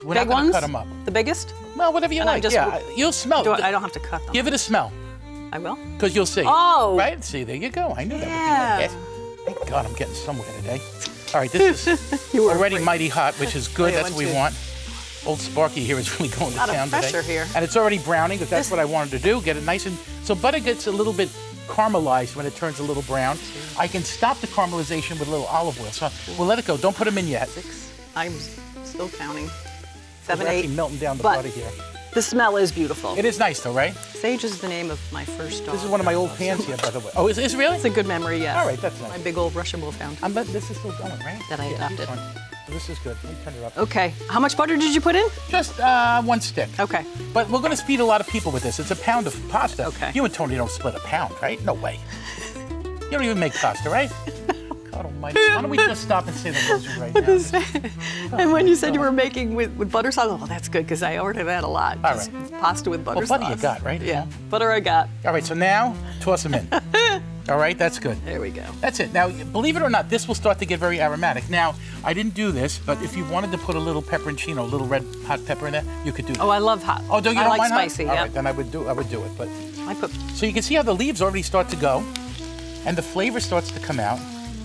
We're Big not going ones? to cut them up. The biggest? Well, whatever you And I like. just- Yeah, you'll smell. I don't have to cut them. Give it a smell, I will. because you'll see. Oh. Right? See, there you go. I knew that Yeah. would be good. Thank God I'm getting somewhere today. All right, this is You were already afraid. mighty hot, which is good. Oh, yeah, That's what we one, two. want. Old Sparky here is really going to Lot of town today. pressure here. And it's already browning, because that's what I wanted to do, get it nice and... So butter gets a little bit caramelized when it turns a little brown. I can stop the caramelization with a little olive oil. So we'll let it go. Don't put them in yet. 6. I'm still counting. We're 7, actually 8. melting down the But- butter here. The smell is beautiful. It is nice though, right? Sage is the name of my first dog. This is one of my old pans here, by the way. Oh, is it really? It's a good memory, yes. All right, that's nice. My big old Russian Wolfhound. This is still going, right? That I Yeah, keep adopted. going. So this is good. Let me turn it up. Okay. How much butter did you put in? Just 1 stick. Okay. But we're going to feed a lot of people with this. It's a pound of pasta. Okay. You and Tony don't split a pound, right? No way. You don't even make pasta, right? God almighty. Why don't we just stop and say the rosary right now? And when you said you were making with butter sauce, oh, that's good, because I ordered that a lot. All Just right. Pasta with butter Well, sauce. butter you got, right? Yeah. Butter I got. All right, so now toss them in. All right, that's good. There we go. That's it. Now, believe it or not, this will start to get very aromatic. Now, I didn't do this, but if you wanted to put a little pepperoncino, a little red hot pepper in there, you could do that. Oh, I love hot. Oh, don't you I don't like mind hot? spicy, All yeah. right, then I would do it. But I put so you can see how the leaves already start to go, and the flavor starts to come out.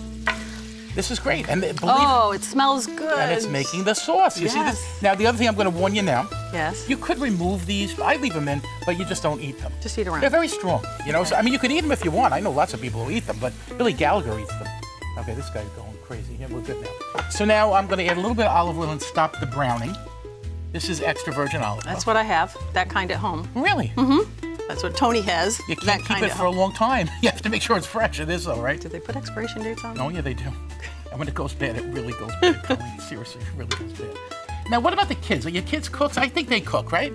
This is great, and Oh, it smells good. and it's making the sauce. You see Yes. this? Now, the other thing I'm going to warn you now. Yes. You could remove these. I leave them in, but you just don't eat them. Just eat around. They're very strong, you know. So, I mean, you could eat them if you want. I know lots of people who eat them, but Billy Gallagher eats them. Okay, this guy's going crazy. Yeah, we're good now. So now I'm going to add a little bit of olive oil and stop the browning. This is extra virgin olive oil. That's what I have. That kind at home. Really? That's what Tony has. You that can't keep kind it at for a home. long time. You have to make sure it's fresh. It is, though, right? Did they put expiration dates on? Oh, yeah, they do. And when it goes bad, it really goes bad. Colleen. Seriously, it really goes bad. Now, what about the kids? Are your kids cooks? I think they cook, right?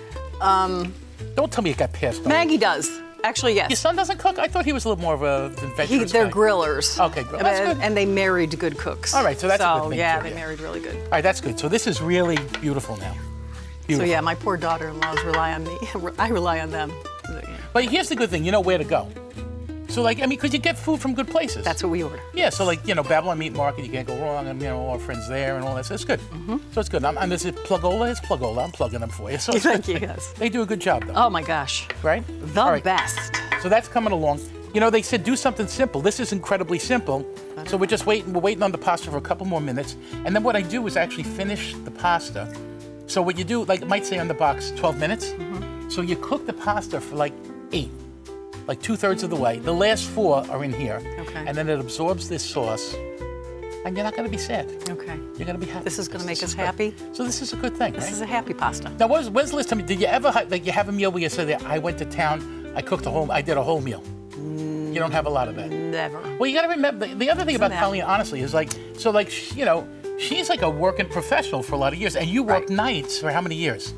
Don't tell me it got passed on. Maggie does. Actually, yes. Your son doesn't cook? I thought he was a little more of a adventurous They're guy. grillers. Okay, that's good. And they married good cooks. All right, so that's a good thing, yeah, too, they yeah. married really good. All right, that's good. So this is really beautiful now. So Beautiful. yeah, my poor daughter-in-laws rely on me. I rely on them. Yeah. But here's the good thing. You know where to go. So, like, I mean, because you get food from good places. That's what we order. Yeah, so like, you know, Babylon Meat Market, you can't go wrong, and, you know, our friends there and all that. So it's good. So it's good. And this is Plugola. It's Plugola. I'm plugging them for you. So it's Thank good. you, yes. They do a good job, though. Oh my gosh. Right? The All right. best. So that's coming along. You know, they said do something simple. This is incredibly simple. So we're just waiting. We're waiting on the pasta for a couple more minutes. And then what I do is actually finish the pasta. So what you do, like it might say on the box, 12 minutes. So you cook the pasta for like 8, like 2/3 of the way. The last 4 are in here. Okay. And then it absorbs this sauce. And you're not going to be sad. Okay. You're going to be happy. This is going to make us good. happy. So this is a good thing, This right? is a happy pasta. Now, when's the last time, did you ever, like, you have a meal where you say that I went to town, I cooked I did a whole meal? You don't have a lot of that. Never. Well, you got to remember, the other thing about that- Colleen, honestly, is like, so like, you know, she's like a working professional for a lot of years, and you worked nights for how many years?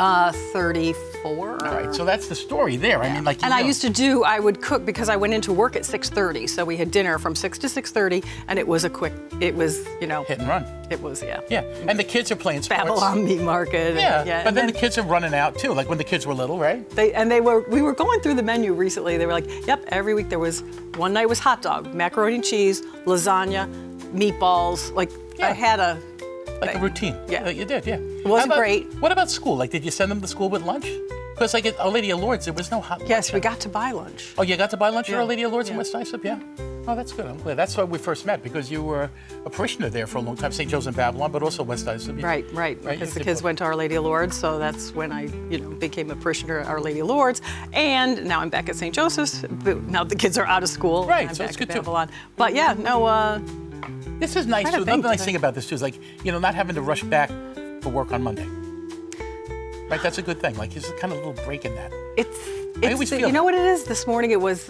34. All right, so that's the story there. I mean, like, you And I know. I would cook because I went into work at 6:30. So we had dinner from 6 to 6:30, and it was it was, you know. Hit and run. It was, yeah. Yeah, and the kids are playing sports. Babylon Meat Market. Yeah, but and then the kids are running out too, like when the kids were little, right? we were going through the menu recently. They were like, yep, every week there was, one night was hot dog, macaroni and cheese, lasagna, meatballs. Like, Yeah. I had a Like a routine. Yeah. You did, yeah. It wasn't great. What about school? Like, did you send them to school with lunch? Because like at Our Lady of Lourdes, there was no hot lunch. Yes, we got to buy lunch. Oh, you got to buy lunch at Yeah. Our Lady of Lourdes in Yeah. West Islip? Yeah. Oh, that's good. I'm glad. That's why we first met, because you were a parishioner there for a long time, St. Joe's in Babylon, but also West Islip. Right. Right, Because you the did kids both. went to Our Lady of Lourdes, so that's when I, became a parishioner at Our Lady of Lourdes. And now I'm back at St. Joseph's. But now the kids are out of school. Right, I'm so back it's good at too. Babylon. But yeah, no. This is nice, Trying to too. think, Another nice did I- thing about this, too, is like, not having to rush back for work on Monday. Right, that's a good thing. Like, there's a kind of little break in that. always feel You know that. what it is? This morning it was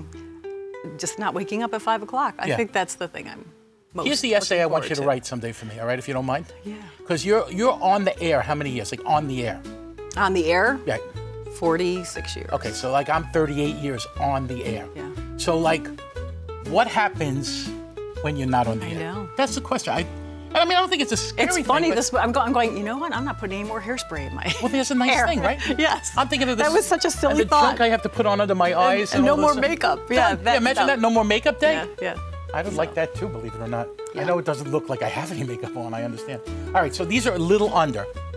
just not waking up at 5 o'clock. I Yeah. think that's the thing I'm most. Here's the essay I looking want you to forward write someday for me, all right, if you don't mind? Yeah. Because you're on the air how many years? Like, on the air? On the air, Yeah. 46 years. Okay, so like I'm 38 years on the air. Yeah. So like, what happens when you're not on the air? know. That's the question. I mean, I don't think it's a scary It's thing, funny. but- I'm going. You know what? I'm not putting any more hairspray in my. Well, there's a nice hair. thing, right? Yes. I'm thinking of this. That was such a silly and the thought. junk I have to put on under my eyes. and no all more this. makeup. Yeah, Yeah, that imagine stuff. that. No more makeup day. Yeah. I would like that too, believe it or not. I Yeah. know it doesn't look like I have any makeup on, I understand. All right, so these are a little under.